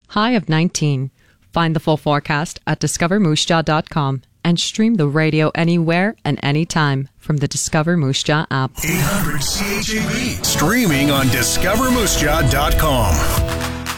high of 19. Find the full forecast at discovermoose.com and stream the radio anywhere and anytime from the Discover Moose Jaw app. 800 CHAB. Streaming on discovermoosejawcom.